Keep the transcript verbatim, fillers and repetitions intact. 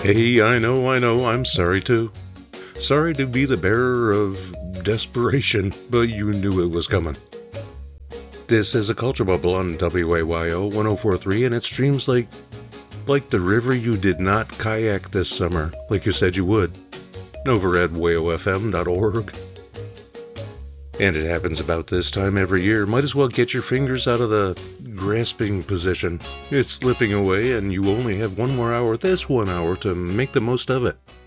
Hey, I know, I know, I'm sorry too. Sorry to be the bearer of desperation, but you knew it was coming. This is a Culture Bubble on W A Y O one oh four point three, and it streams like, like the river you did not kayak this summer, like you said you would, over at W A O F M dot org. And it happens about this time every year. Might as well get your fingers out of the grasping position. It's slipping away, and you only have one more hour, this one hour, to make the most of it.